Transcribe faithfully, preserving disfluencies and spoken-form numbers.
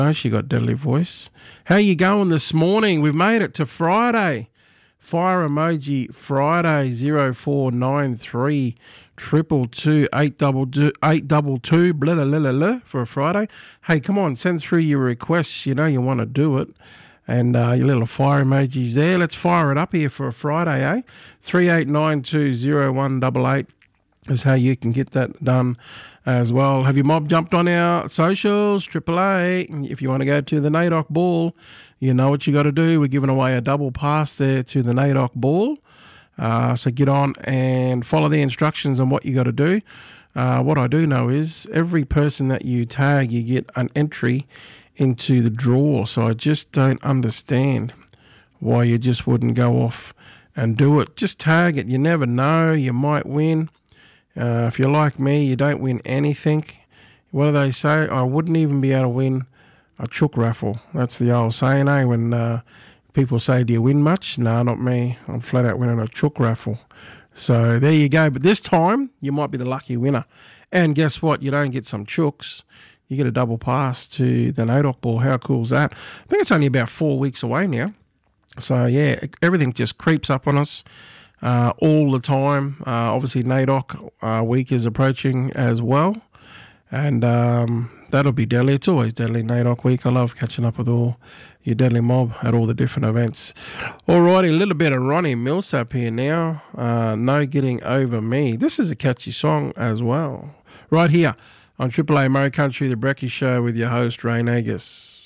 Oh, she got deadly voice. How you going this morning? We've made it to Friday. Fire emoji Friday zero four nine three triple two eight double two eight double two blah blah blah blah for a Friday. Hey, come on, send through your requests. You know you want to do it, and uh, your little fire emojis there. Let's fire it up here for a Friday, eh? Three eight nine two zero one double eight is how you can get that done as well. Have you mob jumped on our socials? Triple A. If you want to go to the NAIDOC Ball, you know what you got to do. We're giving away a double pass there to the NAIDOC Ball. Uh, so get on and follow the instructions on what you got to do. Uh, what I do know is every person that you tag, you get an entry into the draw. So I just don't understand why you just wouldn't go off and do it. Just tag it. You never know. You might win. Uh, if you're like me, you don't win anything. What do they say? I wouldn't even be able to win a chook raffle. That's the old saying, eh? When uh, people say, do you win much? No, not me. I'm flat out winning a chook raffle. So there you go. But this time, you might be the lucky winner. And guess what? You don't get some chooks. You get a double pass to the NAIDOC Ball. How cool is that? I think it's only about four weeks away now. So, yeah, everything just creeps up on us. Uh, all the time. Uh, obviously, NAIDOC uh, week is approaching as well, and um, that'll be deadly. It's always deadly, NAIDOC week. I love catching up with all your deadly mob at all the different events. Alrighty, a little bit of Ronnie Millsap here now. Uh, no Getting Over Me. This is a catchy song as well. Right here on Triple A Murray Country, the Brekkie Show with your host, Ray Nagus.